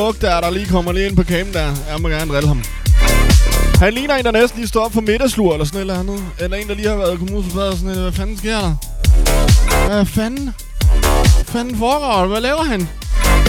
der lige kommer lige ind på cam der. Jeg må gerne drille ham. Han ligner en, der næsten lige står op for middagslur eller sådan et eller andet. Eller en, der lige har været kommet ud for bad og sådan et. Hvad fanden sker der? Hvad fanden foregår? Hvad laver han?